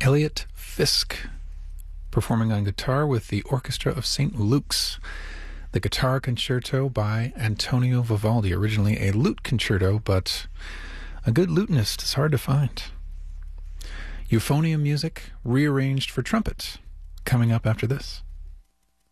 Elliot Fisk, performing on guitar with the Orchestra of St. Luke's. The Guitar Concerto by Antonio Vivaldi, originally a lute concerto, but a good lutenist is hard to find. Euphonium music rearranged for trumpet, coming up after this.